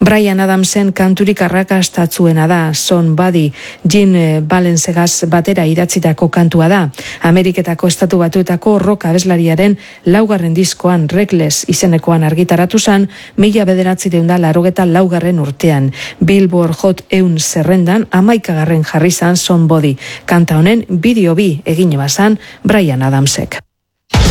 Bryan Adamsen kanturik arrakastatzuena da, Somebody, Gene Balencegaz batera idatzitako kantua da. Ameriketako Estatu Batuetako rock abeslariaren 4. diskoan Reckless izenekoan argitaratu zen 1984 urtean. Billboard Hot 100 zerrendan 11. jarri zen Somebody. Kanta honen bideo bi egin bazan Bryan Adamsek.